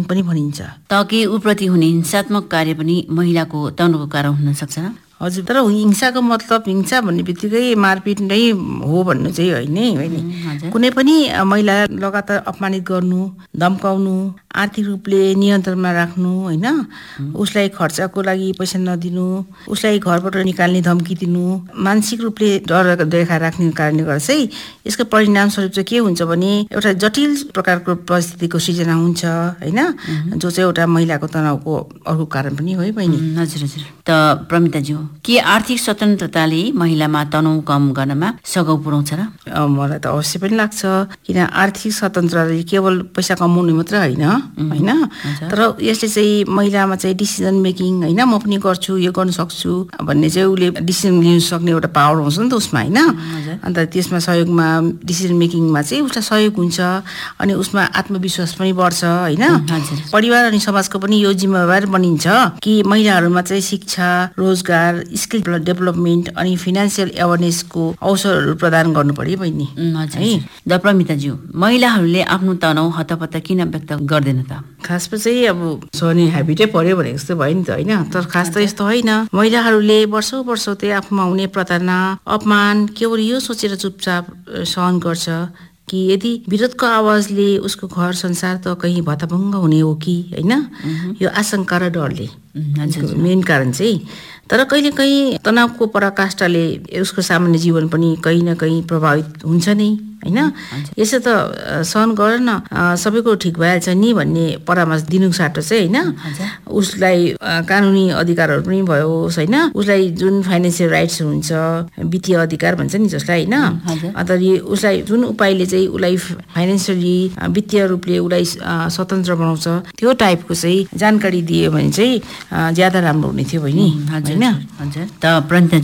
पनि भनिन्छ। त के उप्रति हुने हिंसात्मक कार्य पनि महिलाको तनावको कारण हुन सक्छ र? हजुर, तर हिंसाको मतलब हिंसा भन्ने बित्तिकै मारपिट नै हो भन्नु चाहिँ होइन। कुनै पनि महिला लगातार अपमानित गर्नु, धम्काउनु, आर्थिक रूपले नियन्त्रणमा राख्नु, होइन, उसलाई खर्चको लागि पैसा नदिनु, उसलाई घरबाट निकाल्ने धम्की दिनु, मानसिक रूपले डर देखा राख्ने कारणले गर्दा चाहिँ यसको परिणामस्वरूप चाहिँ के हुन्छ भने एउटा जटिल प्रकारको परिस्थितिको सिर्जना हुन्छ, होइन, जो चाहिँ एउटा महिलाको तनावको अर्को कारण पनि हो बहिनी। हजुर हजुर। त प्रमिताज्यू, के आर्थिक स्वतन्त्रताले महिलामा तनाव कम गर्नमा सघाउ पुर्याउँछ र? मलाई त अवश्य पनि लाग्छ, किन आर्थिक स्वतन्त्रताले केवल पैसा कमाउनु मात्र होइन, तर यसले चाहिँ महिलामा चाहिँ डिसिजन मेकिङ, होइन, म पनि गर्छु, यो गर्न सक्छु भन्ने चाहिँ उसले डिसिजन लिन सक्ने एउटा पावर हुन्छ नि त उसमा, होइन। अन्त त्यसमा सहयोगमा डिसिजन मेकिङमा चाहिँ उसलाई सहयोग हुन्छ अनि उसमा आत्मविश्वास पनि बढ्छ, होइन। परिवार अनि समाजको पनि यो जिम्मेवार बनिन्छ कि महिलाहरूमा चाहिँ शिक्षा, रोजगार, स्किल डेभलपमेन्ट अनि फाइनेन्सियल एवेरनेसको अवसरहरू प्रदान गर्नु पर्यो बहिनी। द प्रमिताज्यू, महिलाहरूले आफ्नो तनाव हतपत्त किन व्यक्त गर्दैन त? खासमा चाहिँ अब सहने ह्याबिटै पर्यो भनेको जस्तो भयो नि त, होइन। तर खास त यस्तो होइन, महिलाहरूले वर्षौँ चाहिँ आफूमा हुने प्रताडना, अपमान केवल यो सोचेर चुपचाप सहन गर्छ कि यदि विरोधको आवाजले उसको घर संसार त कहीँ भताभङ्ग हुने हो कि, होइन। यो आशंका र डरले मेन कारण चाहिँ। तर कहिलेकाहीँ तनावको पराकाष्ठाले उसको सामान्य जीवन पनि कहीँ न कहीँ प्रभावित हुन्छ नै, होइन। यसो त सहन गर न, सबैको ठिक भइहाल्छ नि भन्ने परामर्श दिनु साटो चाहिँ, होइन, उसलाई कानुनी अधिकारहरू पनि भयो, होइन, उसलाई जुन फाइनेन्सियल राइट्स हुन्छ, वित्तीय अधिकार भन्छ नि जसलाई, होइन। अन्त उसलाई जुन उपायले चाहिँ उसलाई फाइनेन्सियली, वित्तीय रूपले उसलाई स्वतन्त्र बनाउँछ त्यो टाइपको चाहिँ जानकारी दियो भने चाहिँ ज्यादा राम्रो हुने थियो बहिनी, होइन। त